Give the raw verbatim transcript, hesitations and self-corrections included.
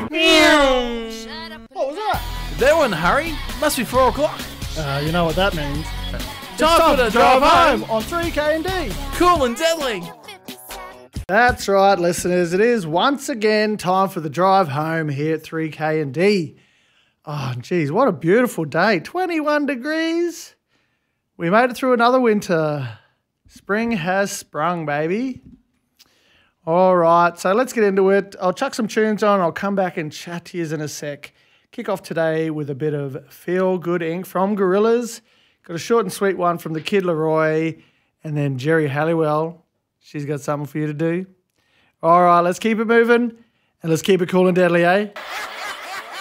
What was that? That one, hurry. Must be four o'clock. Uh, you know what that means. Time for the drive home. on three K and D. Cool and deadly. That's right, listeners. It is once again time for the drive home here at three K and D. Oh, geez, what a beautiful day. twenty-one degrees. We made it through another winter. Spring has sprung, baby. All right, so let's get into it. I'll chuck some tunes on. I'll come back and chat to you in a sec. Kick off today with a bit of Feel Good Incorporated from Gorillaz. Got a short and sweet one from the Kid Laroi. And then Jerry Halliwell. She's got something for you to do. All right, let's keep it moving. And let's keep it cool and deadly, eh?